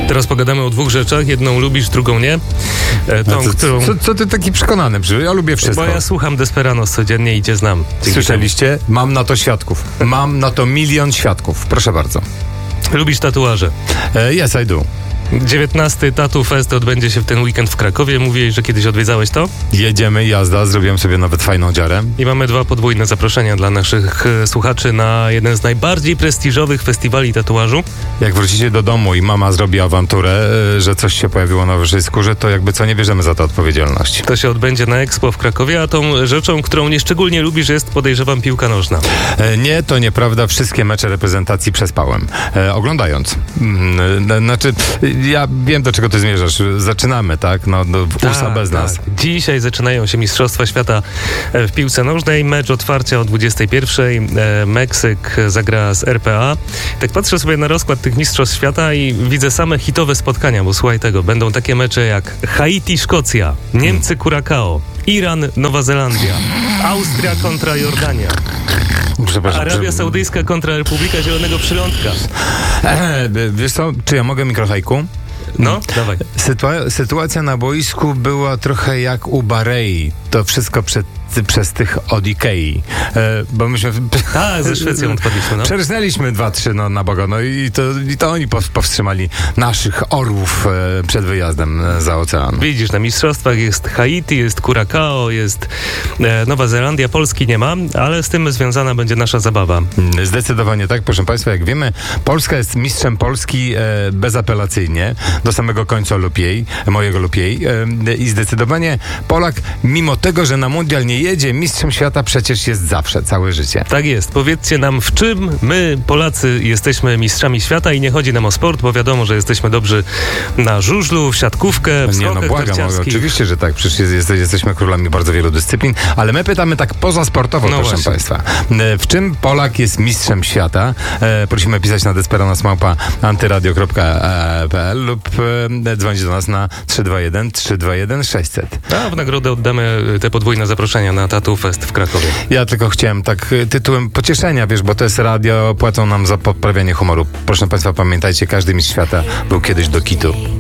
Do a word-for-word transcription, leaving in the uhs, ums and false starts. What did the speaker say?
Teraz pogadamy o dwóch rzeczach. Jedną lubisz, drugą nie. E, tą, no co, którą... co, co ty taki przekonany? Ja lubię wszystko. Bo ja słucham Desperanos codziennie i cię znam. Słyszeliście? Mam na to świadków. Mam na to milion świadków. Proszę bardzo. Lubisz tatuaże? E, yes, I do. dziewiętnasty Tattoo Fest odbędzie się w ten weekend w Krakowie. Mówiłeś, że kiedyś odwiedzałeś to? Jedziemy, jazda, zrobiłem sobie nawet fajną dziarę. I mamy dwa podwójne zaproszenia dla naszych e, słuchaczy na jeden z najbardziej prestiżowych festiwali tatuażu. Jak wrócicie do domu i mama zrobi awanturę, e, że coś się pojawiło na wyższej skórze, to jakby co, nie bierzemy za to odpowiedzialności. To się odbędzie na Expo w Krakowie, a tą rzeczą, którą nieszczególnie lubisz, jest, podejrzewam, piłka nożna. E, nie, to nieprawda. Wszystkie mecze reprezentacji przespałem. E, oglądając. Mm, znaczy, ja wiem, do czego ty zmierzasz. Zaczynamy, tak? No, no Ursa tak, bez tak. nas. Dzisiaj zaczynają się Mistrzostwa Świata w piłce nożnej. Mecz otwarcia o dwudziestej pierwszej. E, Meksyk zagra z R P A. Tak patrzę sobie na rozkład tych Mistrzostw Świata i widzę same hitowe spotkania, bo słuchaj tego, będą takie mecze jak Haiti-Szkocja, Niemcy-Curacao, Iran-Nowa Zelandia, Austria kontra Jordania, Przepraszam, Arabia Saudyjska kontra Republika Zielonego Przylądka. E, wiesz co, czy ja mogę mikrohajku? No, dawaj. Sytua- sytuacja na boisku była trochę jak u Barei. To wszystko przed, przez tych od Ikei. E, bo myśmy... Tak, ze Szwecją odpadliśmy, no. Przerżnęliśmy dwa, trzy no, na Bogono i to, i to oni pow- powstrzymali naszych orłów e, przed wyjazdem e, za ocean. Widzisz, na mistrzostwach jest Haiti, jest Curacao, jest e, Nowa Zelandia, Polski nie ma, ale z tym związana będzie nasza zabawa. Zdecydowanie tak, proszę Państwa, jak wiemy, Polska jest mistrzem Polski e, bezapelacyjnie, do samego końca lub jej, mojego lub jej e, i zdecydowanie Polak, mimo tego, że na mundial nie jedzie, mistrzem świata przecież jest zawsze, całe życie. Tak jest. Powiedzcie nam, w czym my, Polacy, jesteśmy mistrzami świata i nie chodzi nam o sport, bo wiadomo, że jesteśmy dobrzy na żużlu, w siatkówkę, w Nie no, skokach błagam, narciarskich. oczywiście, że tak, przecież jest, jesteśmy królami bardzo wielu dyscyplin, ale my pytamy tak pozasportowo, No proszę właśnie. Państwa. W czym Polak jest mistrzem świata? E, prosimy pisać na desperanos małpa antyradio kropka p l lub e, dzwonić do nas na trzy dwa jeden trzy dwa jeden sześćset. A w nagrodę oddamy te podwójne zaproszenia na Tattoo Fest w Krakowie. Ja tylko chciałem tak y, tytułem pocieszenia, wiesz, bo to jest radio, płacą nam za poprawianie humoru. Proszę Państwa, pamiętajcie, każdy mistrz świata był kiedyś do kitu.